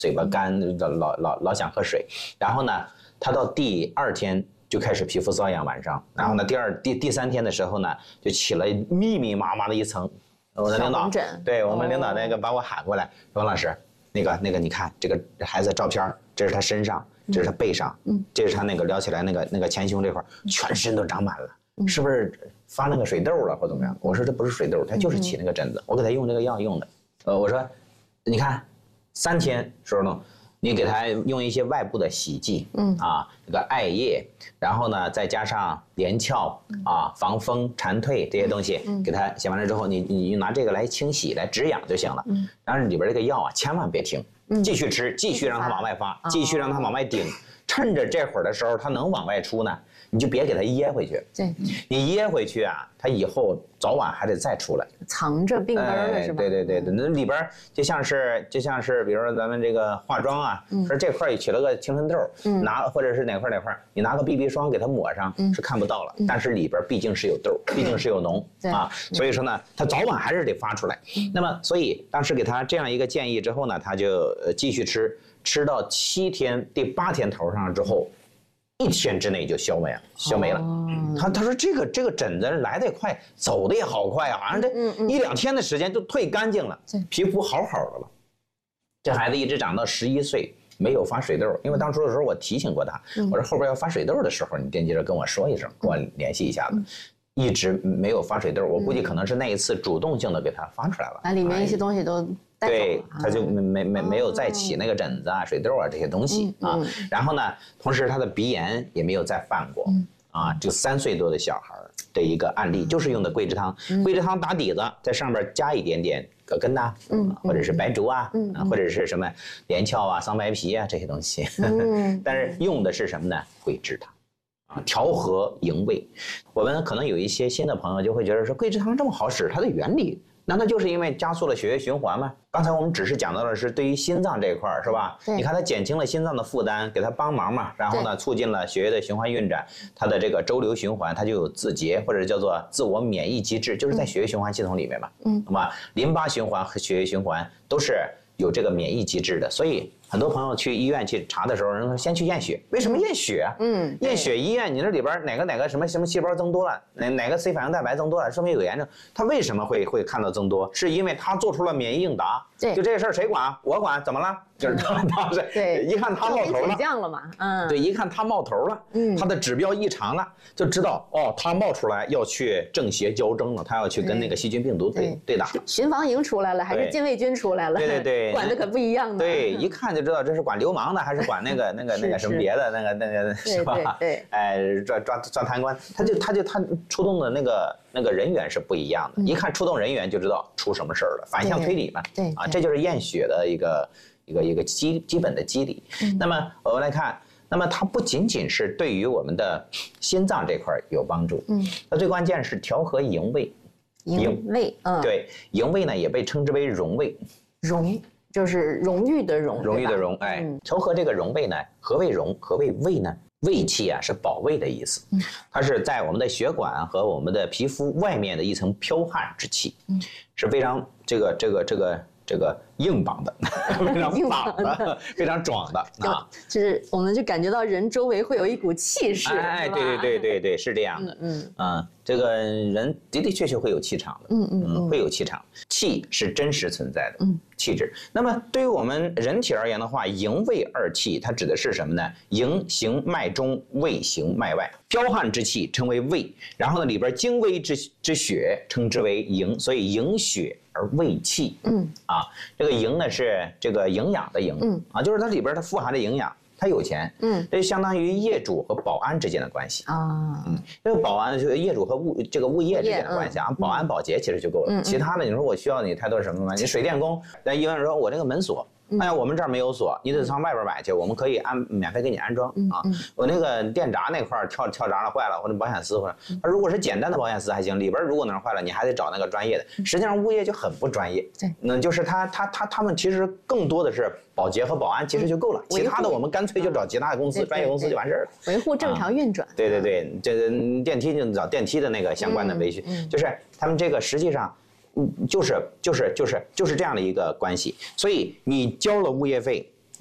嘴巴干，老想喝水。然后呢，他到第2天就开始皮肤瘙痒，晚上。然后呢，第3天的时候呢，就起了密密麻麻的一层。我的领导，对我们领导那个把我喊过来，说王老师，那个你看这个孩子照片，这是他身上，这是他背上，这是他那个撩起来那个前胸这块，全身都长满了，是不是发那个水痘了或怎么样？我说这不是水痘，他就是起那个疹子，我给他用这个药用的。我说，你看3天时候呢，你给他用一些外部的洗剂，这个艾叶，然后呢再加上连翘啊、防风、蝉蜕这些东西，给他洗完了之后，你拿这个来清洗、来止痒就行了。当然里边这个药啊，千万别停，继续吃，继续让它往外发，继续让它往外顶。趁着这会儿的时候，它能往外出呢，你就别给它噎回去。 对， 你噎回去啊，它以后早晚还得再出来， 藏着病根了是吧？ 对，那里边就像是，比如说咱们这个化妆啊，说这块起了个青春痘，或者是哪块，你拿个 BB 霜给它抹上，是看不到了，但是里边毕竟是有痘，毕竟是有脓啊，所以说呢，它早晚还是得发出来。那么，所以当时给他这样一个建议之后呢，他就继续吃到7天，第8天头上之后。1天之内就消没了。他说这个疹子来得也快，走得也好快啊，好像这1、2天的时间就退干净了，皮肤好的了。这孩子一直长到11岁，没有发水痘，因为当初的时候我提醒过他，我说后边要发水痘的时候，你惦记着跟我说一声，跟我联系一下子。一直没有发水痘，我估计可能是那一次主动性的给他发出来了， 把里面一些东西都带走了， 对，他就没有再起那个疹子啊、水痘啊这些东西啊。然后呢，同时他的鼻炎也没有再犯过啊。这3岁多的小孩的一个案例，就是用的桂枝汤，桂枝汤打底子，在上边加一点点葛根呐，或者是白术啊，或者是什么连翘啊、桑白皮啊这些东西，但是用的是什么呢？桂枝汤。调和营卫，我们可能有一些新的朋友就会觉得说，桂枝汤这么好使，它的原理难道就是因为加速了血液循环吗？刚才我们只是讲到的是对于心脏这一块，是吧？你看它减轻了心脏的负担，给它帮忙嘛，然后呢，促进了血液的循环运转，它的这个周流循环，它就有自洁或者叫做自我免疫机制，就是在血液循环系统里面嘛。那么淋巴循环和血液循环都是有这个免疫机制的，所以很多朋友去医院去查的时候，人说先去验血，为什么验血啊？验血医院你这里边哪个什么细胞增多了，哪个 C 反应蛋白增多了，说明有炎症。它为什么会看到增多？是因为它做出了免疫应答。对，就这事儿谁管？我管，怎么了？就是他是对，一看他冒头了， 降了嘛， 对，一看他冒头了，他的指标异常了，就知道哦，他冒出来要去正邪交争了，他要去跟那个细菌病毒对打。 巡防营出来了，还是禁卫军出来了？ 对， 管的可不一样呢。 对，一看就知道这是管流氓的，还是管那个什么别的那个是吧？ 对， 抓贪官，他出动的那个人员是不一样的，一看出动人员就知道出什么事儿了，反向推理嘛。 对啊，这就是验血的一个基本的机理。那么我们来看，那么它不仅仅是对于我们的心脏这块有帮助，它最关键是调和营卫。 营卫， 对，营卫呢也被称之为荣卫。 荣就是荣誉的荣， 荣誉的荣，调和这个荣卫呢，何谓荣？何谓卫呢？卫气啊，是保卫的意思，它是在我们的血管和我们的皮肤外面的一层剽悍之气，是非常这个硬绑的，非常绑的，非常壮的啊！ 就是我们就感觉到人周围会有一股气势， 对，是这样的，这个人的确会有气场的，会有气场，气是真实存在的，气质。那么对于我们人体而言的话，营卫二气，它指的是什么呢？营行脉中，卫行脉外，剽悍之气称为卫，然后呢里边精微之血称之为营，所以营血而卫气，这个营呢是这个营养的营，就是它里边它富含的营养。他有钱，这就相当于业主和保安之间的关系啊，这个保安就是业主和物业之间的关系啊，保安保洁其实就够了，其他的你说我需要你太多什么吗？你水电工，但一问说我这个门锁，哎呀，我们这儿没有锁，你得上外边买去，我们可以免费给你安装啊。我那个电闸那块跳闸了坏了，或者保险丝或者，如果是简单的保险丝还行，里边如果哪坏了，你还得找那个专业的。实际上物业就很不专业，对，就是他们其实更多的是保洁和保安其实就够了，其他的我们干脆就找其他的公司，专业公司就完事儿了， 维护正常运转。 对，这个电梯就找电梯的那个相关的维修，就是他们这个实际上。就是这样的一个关系，所以你交了物业费，